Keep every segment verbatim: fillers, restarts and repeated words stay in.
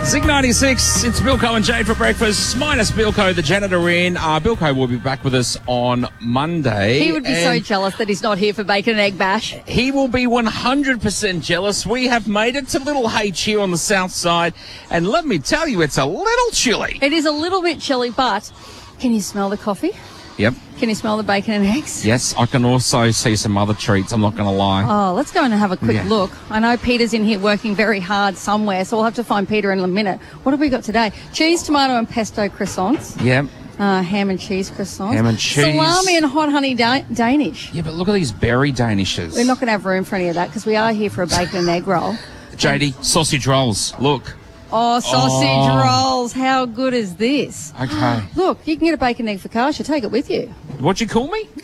Zig ninety-six, it's Bilko and Jade for breakfast, minus Bilko, the janitor in. Uh, Bilko will be back with us on Monday. He would be so jealous that he's not here for bacon and egg bash. He will be one hundred percent jealous. We have made it to Little H here on the south side, and let me tell you, it's a little chilly. It is a little bit chilly, but can you smell the coffee? Yep. Can you smell the bacon and eggs? Yes, I can also see some other treats, I'm not going to lie. Oh, let's go and have a quick Yeah. look. I know Peter's in here working very hard somewhere, so we'll have to find Peter in a minute. What have we got today? Cheese, tomato and pesto croissants. Yep. Uh, ham and cheese croissants. Ham and cheese. Salami and hot honey da- Danish. Yeah, but look at these berry danishes. We're not going to have room for any of that because we are here for a bacon and egg roll. J D, sausage rolls, look. Oh, sausage Oh. rolls. How good is this? Okay. Look, you can get a bacon and egg focaccia. Take it with you. What'd you call me?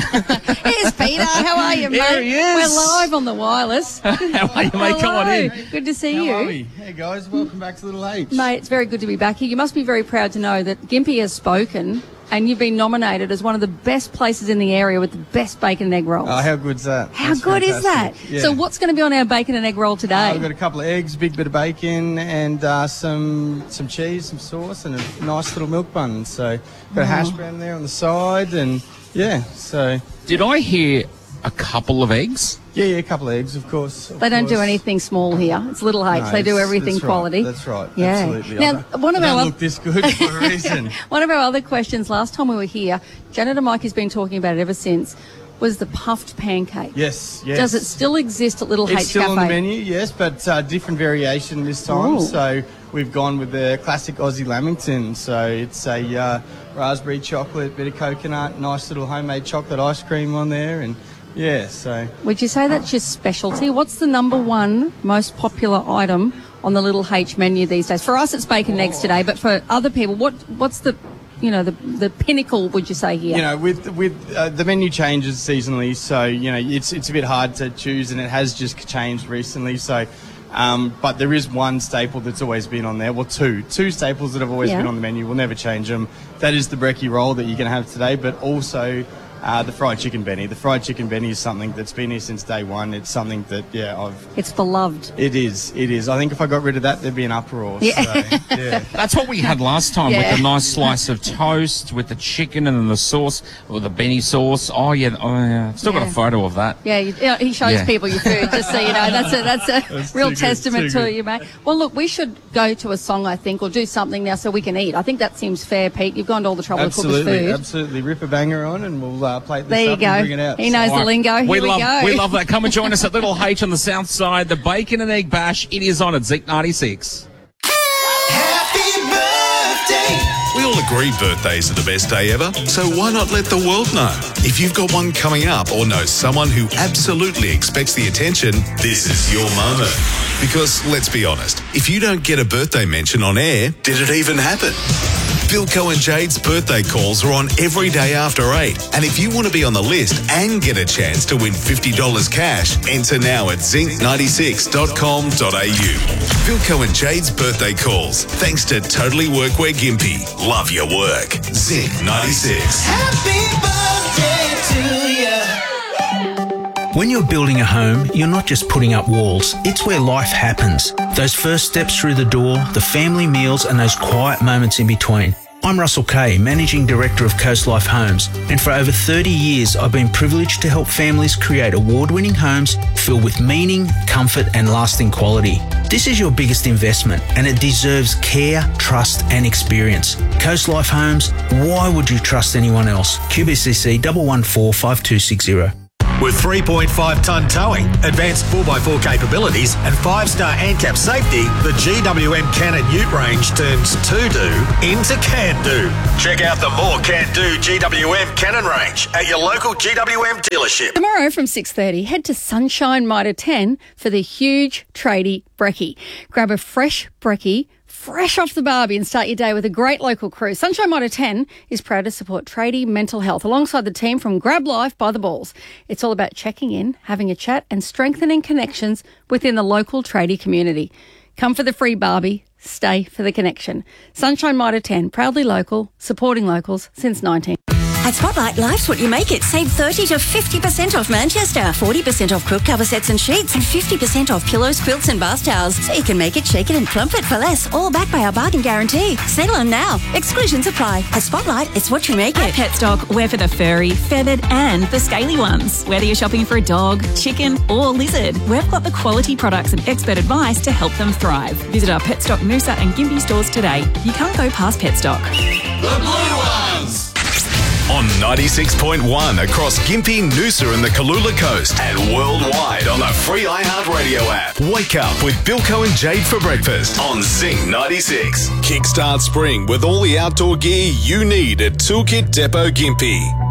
Here's Peter. How are you, mate? Here he is. We're live on the wireless. How are you, mate? Come on Hello. in. Good to see How you. are we? Hey guys, welcome back to Little H. Mate, it's very good to be back here. You must be very proud to know that Gympie has spoken and you've been nominated as one of the best places in the area with the best bacon and egg rolls. Oh, how good's that? How That's good is that? fantastic. Yeah. So what's going to be on our bacon and egg roll today? Uh, we've got a couple of eggs, big bit of bacon, and uh, some some cheese, some sauce, and a nice little milk bun. So got a hash brown there on the side, and yeah, so Did I hear a couple of eggs? yeah, yeah, a couple of eggs, of course. of They don't do course. anything small here. It's Little H. No, they do it's- everything that's right, quality. That's right. Yeah. Absolutely. Now, I don't, one of I don't our look this good for a reason. One of our other questions last time we were here, Janitor Mike has been talking about it ever since, was the puffed pancake. Yes, yes. Does it still exist at Little It's H still Cafe? on the menu, yes, but uh, different variation this time. Ooh. So we've gone with the classic Aussie Lamington. So it's a uh, raspberry chocolate, bit of coconut, nice little homemade chocolate ice cream on there, and yeah, so Would you say that's your specialty? What's the number one most popular item on the Little H menu these days? For us, it's bacon and eggs today, but for other people, what what's the, you know, the the pinnacle? Would you say here? you know, with with uh, the menu changes seasonally, so you know it's it's a bit hard to choose, and it has just changed recently. So, um, but there is one staple that's always been on there. Well, two two staples that have always Yeah. been on the menu. We'll never change them. That is the brekkie roll that you're going to have today, but also. Uh, the fried chicken Benny. The fried chicken Benny is something that's been here since day one. It's something that, yeah, I've. It's beloved. It is. It is. I think if I got rid of that, there'd be an uproar. Yeah. So, yeah. That's what we had last time Yeah. with the nice slice of toast with the chicken and then the sauce or the Benny sauce. Oh yeah, oh yeah. Still got Yeah. a photo of that. Yeah, you, yeah, he shows Yeah. people your food, just so you know. That's a that's a That's real too good, testament too to good. you, mate. Well, look, we should go to a song, I think, or do something now so we can eat. I think that seems fair, Pete. You've gone to all the trouble to cook us Absolutely. food. Absolutely. Rip a banger on, and we'll uh, plate this There you up go. and bring it out. He knows All the right. lingo. Here we, we love go. we love that. Come and join us at Little H on the south side. The bacon and egg bash. It is on at Zeke ninety-six. Happy birthday! We all agree birthdays are the best day ever, so why not let the world know? If you've got one coming up or know someone who absolutely expects the attention, this is your moment. Because, let's be honest, if you don't get a birthday mention on air, did it even happen? Bilko and Jade's birthday calls are on every day after eight. And if you want to be on the list and get a chance to win fifty dollars cash, enter now at zinc ninety-six dot com dot a u. Bilko and Jade's birthday calls. Thanks to Totally Workwear Gympie. Love your work. Zinc ninety-six. Happy birthday to you. When you're building a home, you're not just putting up walls. It's where life happens. Those first steps through the door, the family meals, and those quiet moments in between. I'm Russell Kay, Managing Director of Coast Life Homes, and for over thirty years I've been privileged to help families create award-winning homes filled with meaning, comfort and lasting quality. This is your biggest investment and it deserves care, trust and experience. Coast Life Homes, why would you trust anyone else? Q B C C one one four five two six zero. With three point five tonne towing, advanced four by four capabilities and five star ANCAP safety, the G W M Cannon Ute range turns to-do into can-do. Check out the more can-do G W M Cannon range at your local G W M dealership. Tomorrow from six thirty, head to Sunshine Mitre ten for the huge tradie brekkie. Grab a fresh brekkie, fresh off the barbie, and start your day with a great local crew. Sunshine Mitre ten is proud to support tradie mental health alongside the team from Grab Life by the Balls. It's all about checking in, having a chat and strengthening connections within the local tradie community. Come for the free barbie, stay for the connection. Sunshine Mitre ten, proudly local, supporting locals since nineteen. At Spotlight, life's what you make it. Save thirty to fifty percent off Manchester, forty percent off quilt cover sets and sheets, and fifty percent off pillows, quilts and bath towels. So you can make it, shake it and plump it for less, all backed by our bargain guarantee. Settle on now. Exclusions apply. At Spotlight, it's what you make At it. Petstock, we're for the furry, feathered and the scaly ones. Whether you're shopping for a dog, chicken or lizard, we've got the quality products and expert advice to help them thrive. Visit our Petstock Noosa and Gympie stores today. You can't go past Petstock. The Blue Ones. On ninety-six point one across Gympie, Noosa and the Kalula Coast and worldwide on the free iHeartRadio app. Wake up with Bilko and Jade for breakfast on Zing ninety-six. Kickstart spring with all the outdoor gear you need at Toolkit Depot Gympie.